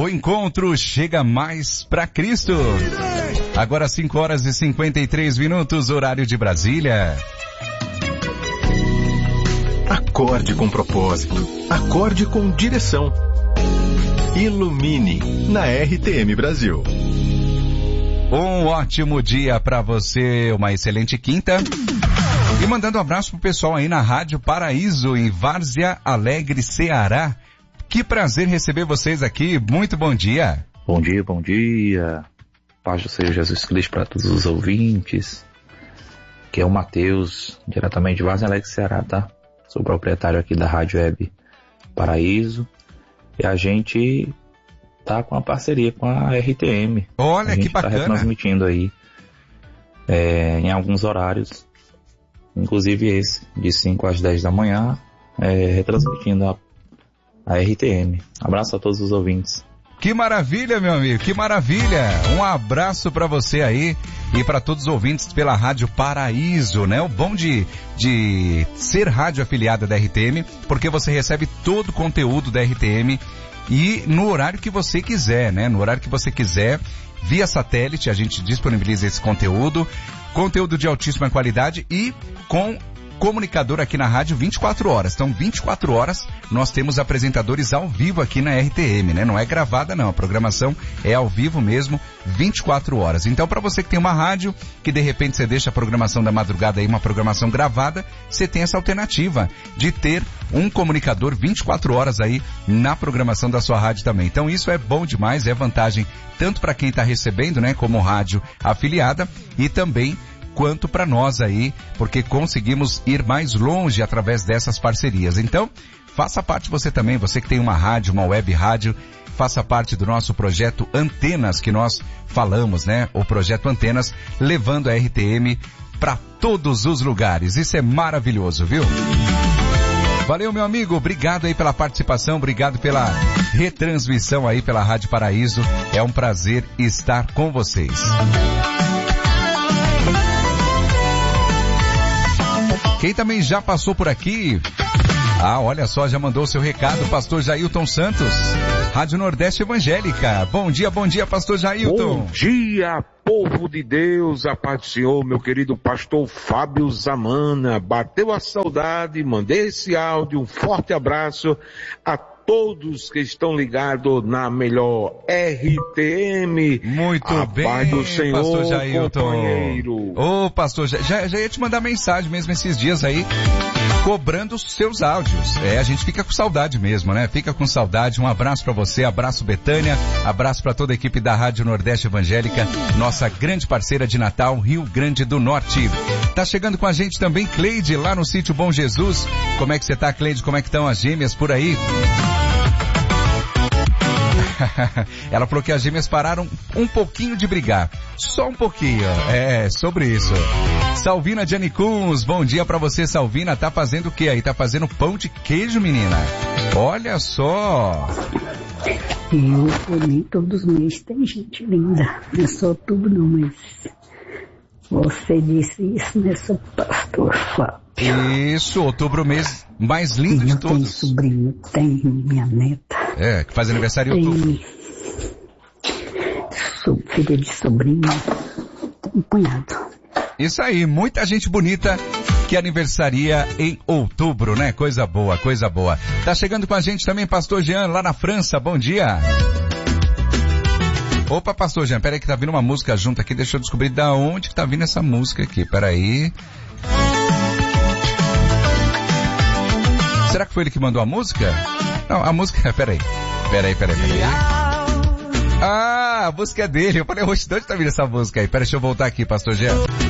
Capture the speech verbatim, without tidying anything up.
encontro chega mais pra Cristo. Agora cinco horas e cinquenta e três minutos, horário de Brasília. Acorde com propósito. Acorde com direção. Ilumine na R T M Brasil. Um ótimo dia pra você, uma excelente quinta. E mandando um abraço pro pessoal aí na Rádio Paraíso, em Várzea Alegre, Ceará. Que prazer receber vocês aqui. Muito bom dia. Bom dia, bom dia. Paz do Senhor Jesus Cristo para todos os ouvintes. Que é o Matheus, diretamente de Várzea Alegre, Ceará, tá? Sou proprietário aqui da Rádio Web Paraíso. E a gente tá com uma parceria com a R T M. Olha, que bacana. A gente tá retransmitindo aí é, em alguns horários. Inclusive esse, de cinco às dez da manhã, é, retransmitindo a, a R T M. Abraço a todos os ouvintes. Que maravilha, meu amigo, que maravilha. Um abraço para você aí e para todos os ouvintes pela Rádio Paraíso, né? O bom de, de ser rádio afiliada da R T M, porque você recebe todo o conteúdo da R T M e no horário que você quiser, né? No horário que você quiser, via satélite, a gente disponibiliza esse conteúdo, conteúdo de altíssima qualidade e com comunicador aqui na rádio vinte e quatro horas. Então, vinte e quatro horas nós temos apresentadores ao vivo aqui na R T M, né? Não é gravada não, a programação é ao vivo mesmo, vinte e quatro horas. Então, para você que tem uma rádio, que de repente você deixa a programação da madrugada aí, uma programação gravada, você tem essa alternativa de ter um comunicador vinte e quatro horas aí na programação da sua rádio também. Então, isso é bom demais, é vantagem tanto para quem está recebendo, né, como rádio afiliada, e também quanto para nós aí, porque conseguimos ir mais longe através dessas parcerias. Então, faça parte você também, você que tem uma rádio, uma web rádio, faça parte do nosso projeto Antenas, que nós falamos, né? O projeto Antenas, levando a R T M para todos os lugares. Isso é maravilhoso, viu? Valeu, meu amigo, obrigado aí pela participação, obrigado pela retransmissão aí pela Rádio Paraíso. É um prazer estar com vocês. Quem também já passou por aqui, ah, olha só, já mandou o seu recado, pastor Jailton Santos, Rádio Nordeste Evangélica. Bom dia, bom dia, pastor Jailton. Bom dia, povo de Deus, a paz do Senhor, meu querido pastor Fábio Zamana. Bateu a saudade, mandei esse áudio, um forte abraço a todos que estão ligados na melhor R T M. Muito a bem, paz do Senhor, pastor Jailton. Companheiro. Ô, pastor, já, já ia te mandar mensagem mesmo esses dias aí, cobrando os seus áudios. É, a gente fica com saudade mesmo, né? Fica com saudade. Um abraço pra você, abraço Betânia, abraço pra toda a equipe da Rádio Nordeste Evangélica, nossa grande parceira de Natal, Rio Grande do Norte. Tá chegando com a gente também Cleide, lá no sítio Bom Jesus. Como é que você tá, Cleide? Como é que estão as gêmeas por aí? Ela falou que as gêmeas pararam um pouquinho de brigar. Só um pouquinho. É, sobre isso. Salvina Janicuns, bom dia pra você, Salvina. Tá fazendo o que aí? Tá fazendo pão de queijo, menina? Olha só. Eu, nem todos os meses tem gente linda. Não é só tudo não, mas você disse isso, né, seu pastor Fábio? Isso, outubro, mês mais lindo de todos. Tem sobrinho, tem minha neta. É, que faz aniversário em outubro. Sou filha de sobrinho, um punhado. Isso aí, muita gente bonita que aniversaria em outubro, né? Coisa boa, coisa boa. Tá chegando com a gente também pastor Jean, lá na França, bom dia. Opa, pastor Jean, peraí que tá vindo uma música junto aqui, deixa eu descobrir da onde que tá vindo essa música aqui, peraí. Será que foi ele que mandou a música? Não, a música, peraí, peraí, peraí, peraí. Ah, a música é dele, eu falei, oxe, de onde tá vindo essa música aí? Peraí, deixa eu voltar aqui, pastor Jean.